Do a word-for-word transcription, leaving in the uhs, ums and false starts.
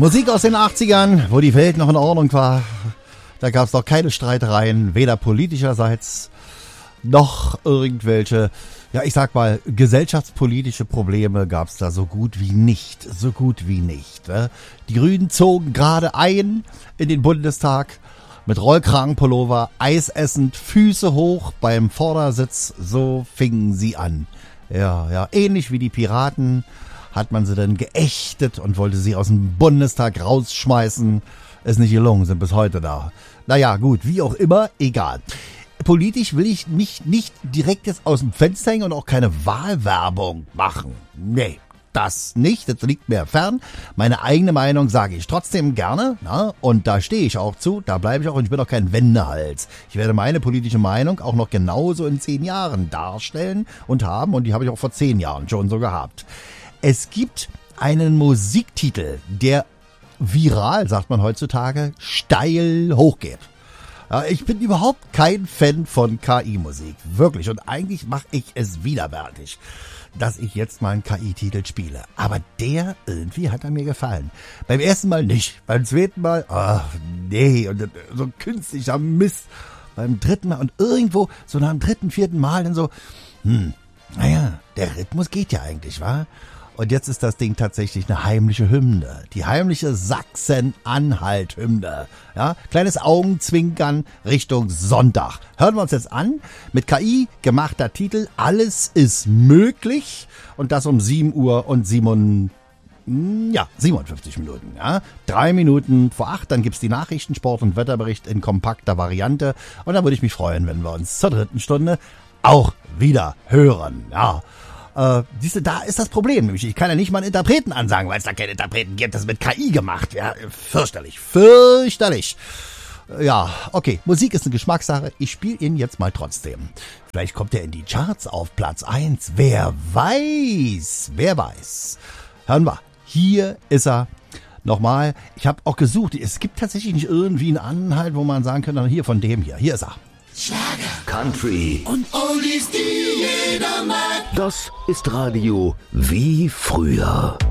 Musik aus den achtzigern, wo die Welt noch in Ordnung war. Da gab es noch keine Streitereien, weder politischerseits noch irgendwelche, ja ich sag mal, gesellschaftspolitische Probleme gab es da so gut wie nicht. So gut wie nicht. Ne? Die Grünen zogen gerade ein in den Bundestag mit Rollkragenpullover, Eis essend, Füße hoch beim Vordersitz. So fingen sie an. Ja, ja, ähnlich wie die Piraten hat man sie dann geächtet und wollte sie aus dem Bundestag rausschmeißen. Ist nicht gelungen, sind bis heute da. Naja, gut, wie auch immer, egal. Politisch will ich mich nicht direkt jetzt aus dem Fenster hängen und auch keine Wahlwerbung machen. Nee, das nicht, das liegt mir fern. Meine eigene Meinung sage ich trotzdem gerne, na, und da stehe ich auch zu, da bleibe ich auch und ich bin auch kein Wendehals. Ich werde meine politische Meinung auch noch genauso in zehn Jahren darstellen und haben und die habe ich auch vor zehn Jahren schon so gehabt. Es gibt einen Musiktitel, der viral, sagt man heutzutage, steil hochgeht. Ja, ich bin überhaupt kein Fan von K I-Musik, wirklich. Und eigentlich mache ich es widerwärtig, dass ich jetzt mal einen K I-Titel spiele. Aber der irgendwie hat er mir gefallen. Beim ersten Mal nicht, beim zweiten Mal, ach nee, und so ein künstlicher Mist. Beim dritten Mal und irgendwo, so nach dem dritten, vierten Mal dann so, hm, naja, der Rhythmus geht ja eigentlich, wa? Und jetzt ist das Ding tatsächlich eine heimliche Hymne. Die heimliche Sachsen-Anhalt-Hymne. Ja, kleines Augenzwinkern Richtung Sonntag. Hören wir uns jetzt an. Mit K I gemachter Titel. Alles ist möglich. Und das um sieben Uhr und sieben, ja, siebenundfünfzig Minuten. Ja. Drei Minuten vor acht. Dann gibt's die Nachrichten, Sport und Wetterbericht in kompakter Variante. Und dann würde ich mich freuen, wenn wir uns zur dritten Stunde auch wieder hören. Ja. Äh, siehst du, da ist das Problem. Nämlich, ich kann ja nicht mal einen Interpreten ansagen, weil es da keine Interpreten gibt. Das ist mit K I gemacht. Ja, fürchterlich. Fürchterlich. Ja, okay. Musik ist eine Geschmackssache. Ich spiele ihn jetzt mal trotzdem. Vielleicht kommt er in die Charts auf Platz eins. Wer weiß? Wer weiß? Hören wir. Hier ist er. Nochmal. Ich habe auch gesucht. Es gibt tatsächlich nicht irgendwie einen Anhalt, wo man sagen könnte, hier von dem hier. Hier ist er. Schlager, Country und Oldies, die jeder mag. Das ist Radio wie früher.